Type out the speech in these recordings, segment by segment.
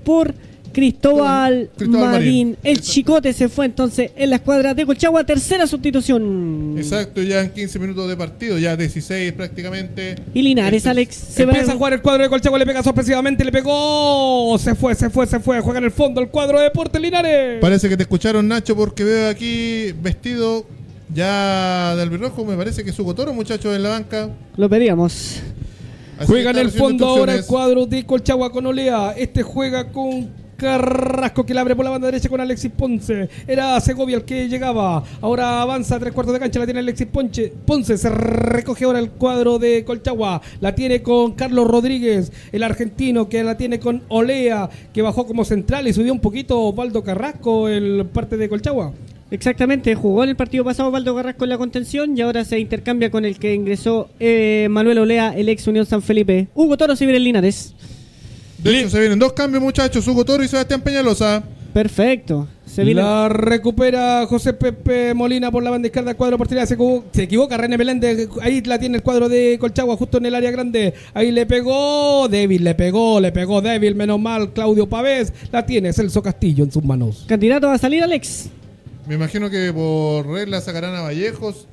por Cristóbal Marín. El Chicote se fue entonces en la escuadra de Colchagua, tercera sustitución. Exacto, ya en 15 minutos de partido, ya 16 prácticamente. Y Linares, Alex, empieza a jugar el cuadro de Colchagua, le pega sorpresivamente, le pegó, se fue, juega en el fondo el cuadro de Deportes Linares. Parece que te escucharon, Nacho, porque veo aquí vestido ya de albirrojo, me parece que es Hugo Toro, muchachos, en la banca. Lo pedíamos. Así juega en el fondo ahora el instrucciones. cuadro de Colchagua con Olea. Este juega con Carrasco, que la abre por la banda derecha con Alexis Ponce. Era Segovia el que llegaba. Ahora avanza a 3/4 de cancha. La tiene Alexis Ponce. Se recoge ahora el cuadro de Colchagua. La tiene con Carlos Rodríguez, el argentino, que la tiene con Olea, que bajó como central y subió un poquito Osvaldo Carrasco, el parte de Colchagua. Exactamente, jugó en el partido pasado Osvaldo Carrasco en la contención y ahora se intercambia con el que ingresó Manuel Olea, el ex Unión San Felipe. Hugo Toro se viene en Linares. De hecho, se vienen dos cambios, muchachos, Hugo Toro y Sebastián Peñalosa. Perfecto. Se viene. La recupera José Pepe Molina por la banda izquierda del cuadro portería. Se equivoca René Meléndez. Ahí la tiene el cuadro de Colchagua, justo en el área grande. Ahí le pegó débil, le pegó débil. Menos mal Claudio Pavés. La tiene Celso Castillo en sus manos. Candidato a salir, Alex. Me imagino que por regla sacarán a Vallejos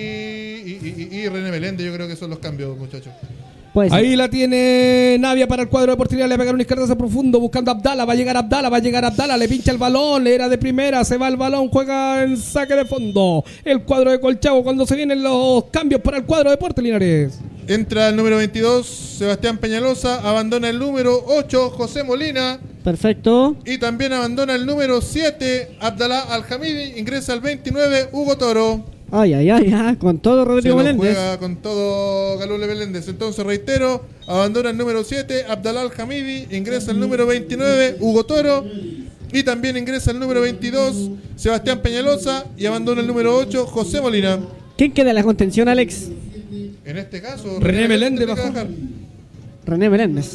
y René Meléndez. Yo creo que son los cambios, muchachos. Pues ahí la tiene Navia para el cuadro de portería. Le pegaron un izquierdazo profundo buscando a Abdala. Va a llegar Abdala. Le pincha el balón. Le era de primera. Se va el balón. Juega en saque de fondo. El cuadro de Colchagua cuando se vienen los cambios para el cuadro de Deportes Linares. Entra el número 22, Sebastián Peñalosa. Abandona el número 8, José Molina. Perfecto. Y también abandona el número 7, Abdalá Alhamidi. Ingresa el 29, Hugo Toro. Ay, con todo Rodrigo Meléndez. Juega con todo Galule Meléndez. Entonces reitero, abandona el número 7, Abdalá Alhamidi. Ingresa el número 29, Hugo Toro. Y también ingresa el número 22, Sebastián Peñalosa. Y abandona el número 8, José Molina. ¿Quién queda en la contención, Alex? En este caso, René Meléndez bajó. René Meléndez.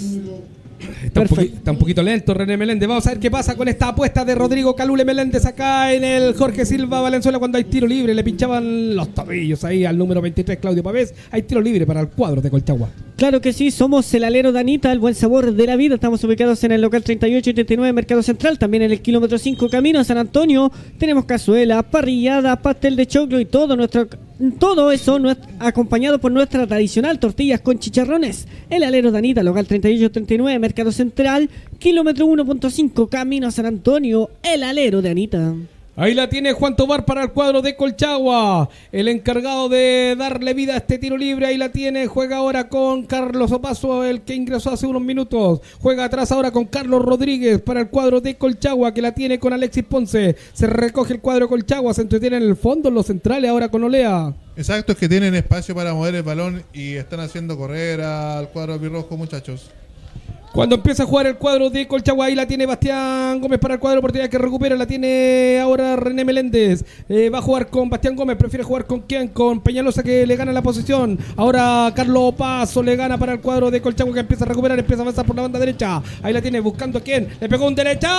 Está un poquito lento René Meléndez. Vamos a ver qué pasa con esta apuesta de Rodrigo Calule Meléndez acá en el Jorge Silva Valenzuela cuando hay tiro libre. Le pinchaban los tobillos ahí al número 23 Claudio Pavés. Hay tiro libre para el cuadro de Colchagua. Claro que sí, somos el alero de Anita, el buen sabor de la vida. Estamos ubicados en el local 38 y 39 Mercado Central, también en el kilómetro 5 camino a San Antonio. Tenemos cazuela, parrillada, pastel de choclo y todo eso acompañado por nuestra tradicional tortillas con chicharrones. El alero de Anita, local 38 y 39 Mercado Central, kilómetro 1.5 camino a San Antonio. El alero de Anita. Ahí la tiene Juan Tobar para el cuadro de Colchagua, el encargado de darle vida a este tiro libre. Ahí la tiene, juega ahora con Carlos Opaso, el que ingresó hace unos minutos. Juega atrás ahora con Carlos Rodríguez para el cuadro de Colchagua, que la tiene con Alexis Ponce. Se recoge el cuadro de Colchagua, se entretiene en el fondo, en los centrales ahora con Olea. Exacto, es que tienen espacio para mover el balón y están haciendo correr al cuadro albirrojo, muchachos. Cuando empieza a jugar el cuadro de Colchagua, ahí la tiene Bastián Gómez para el cuadro portería que recupera, la tiene ahora René Meléndez. Va a jugar con Bastián Gómez, prefiere jugar con quién, con Peñalosa que le gana la posición. Ahora Carlos Paso le gana para el cuadro de Colchagua que empieza a recuperar, empieza a avanzar por la banda derecha. Ahí la tiene buscando a quién, le pegó un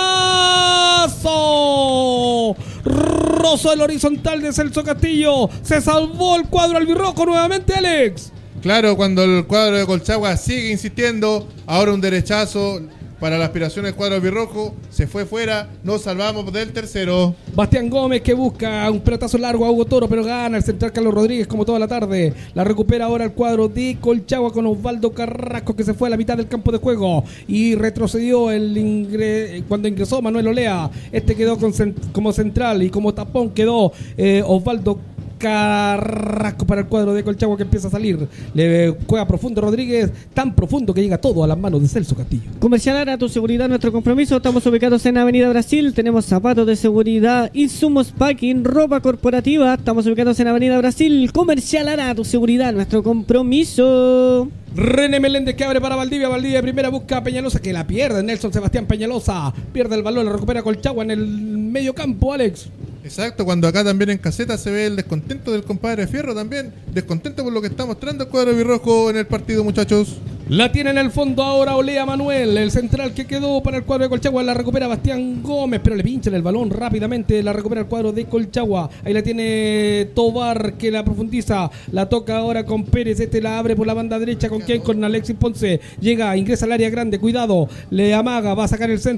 derechazo. Rozo el horizontal de Celso Castillo. Se salvó el cuadro albirrojo nuevamente, Alex. Claro, cuando el cuadro de Colchagua sigue insistiendo, ahora un derechazo para la aspiración del cuadro albirrojo, se fue fuera, nos salvamos del tercero. Bastián Gómez que busca un pelotazo largo a Hugo Toro, pero gana el central Carlos Rodríguez como toda la tarde. La recupera ahora el cuadro de Colchagua con Osvaldo Carrasco que se fue a la mitad del campo de juego y retrocedió cuando ingresó Manuel Olea. Este quedó como central y como tapón quedó Osvaldo Carrasco para el cuadro de Colchagua que empieza a salir. Le juega profundo Rodríguez, tan profundo que llega todo a las manos de Celso Castillo. Comercial Ara, tu seguridad, nuestro compromiso. Estamos ubicados en Avenida Brasil. Tenemos zapatos de seguridad, insumos packing, ropa corporativa. Estamos ubicados en Avenida Brasil. Comercial Ara, tu seguridad, nuestro compromiso. René Meléndez que abre para Valdivia. Valdivia de primera busca a Peñalosa que la pierde. Nelson Sebastián Peñalosa pierde el balón, la recupera Colchagua en el medio campo, Alex. Exacto, cuando acá también en caseta se ve el descontento del compadre Fierro también. Descontento por lo que está mostrando el cuadro albirrojo en el partido, muchachos. La tiene en el fondo ahora Olea Manuel, el central que quedó para el cuadro de Colchagua. La recupera Bastián Gómez, pero le pinchan el balón rápidamente. La recupera el cuadro de Colchagua. Ahí la tiene Tobar que la profundiza. La toca ahora con Pérez. Este la abre por la banda derecha. ¿Con quién? Con Alexis Ponce. Llega, ingresa al área grande. Cuidado, le amaga, va a sacar el centro.